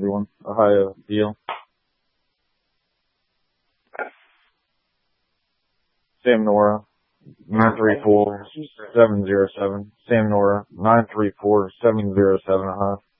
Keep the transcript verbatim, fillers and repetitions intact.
one. Ohio deal. Sam Nora, nine three four, seven zero seven. Sam Nora, nine three four, seven zero seven, uh-huh.